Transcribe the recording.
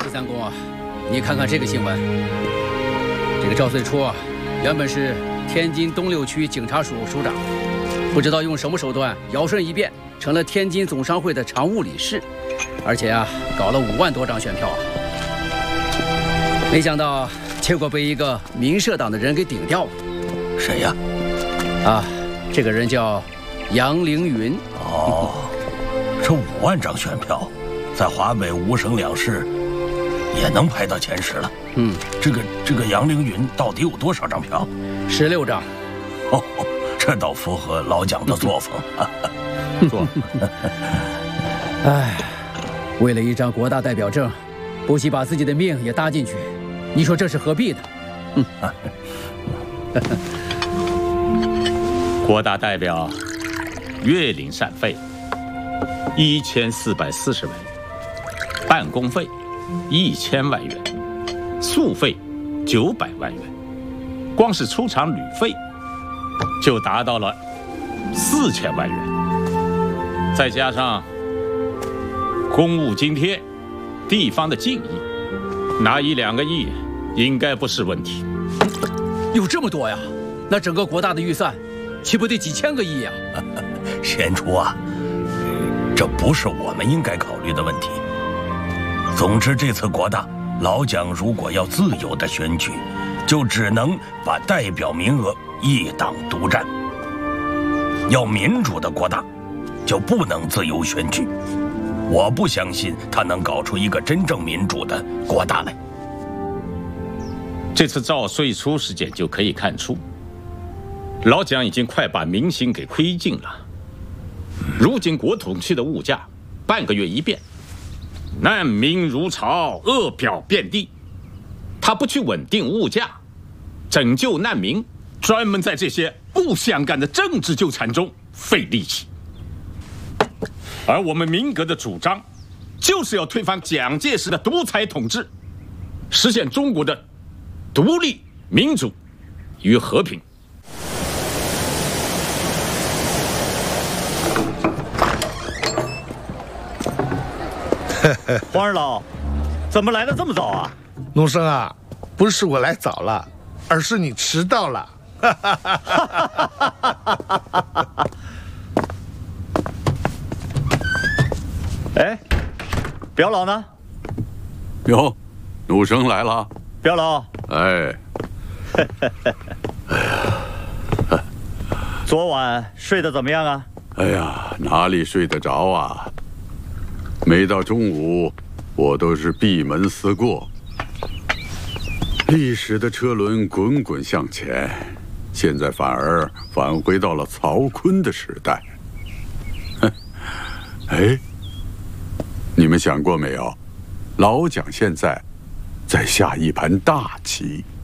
齐三公啊，你看看这个新闻。这个赵岁初啊，原本是天津东六区警察署署长，不知道用什么手段摇身一变成了天津总商会的常务理事，而且啊，搞了5万多张选票啊。没想到结果被一个民社党的人给顶掉了。 谁呀？ 啊，这个人叫杨凌云。 哦，这5万张选票，在华北5省2市也能排到前10了。这个杨凌云到底有多少张票 ？16张。 哦，这倒符合老蒋的作风。 坐。 哎，为了一张国大代表证，不惜把自己的命也搭进去，你说这是何必呢？ 国大代表月领膳费1440万元，办公费1000万元，宿费900万元，光是出场旅费就达到了4000万元，再加上公务津贴、地方的敬意，拿1-2个亿应该不是问题。 有这么多呀？那整个国大的预算岂不得几千个亿呀？ 贤初啊，这不是我们应该考虑的问题。总之，这次国大老蒋如果要自由的选举，就只能把代表名额一党独占；要民主的国大，就不能自由选举。我不相信他能搞出一个真正民主的国大来。 这次赵岁初事件就可以看出，老蒋已经快把民心给窥尽了。如今国统区的物价半个月一变，难民如潮，饿殍遍地。他不去稳定物价，拯救难民，专门在这些不相干的政治纠缠中费力气。而我们民革的主张，就是要推翻蒋介石的独裁统治，实现中国的独立、民主与和平。 黄二老，怎么来的这么早啊？ 农生啊，不是我来早了，而是你迟到了。 哎，表老呢？ 哟，奴生来了。 表老， 哎， 昨晚睡得怎么样啊？ 哎呀，哪里睡得着啊？每到中午，我都是闭门思过。历史的车轮滚滚向前，现在反而返回到了曹锟的时代。哎，你们想过没有？老蒋现在在下一盘大棋。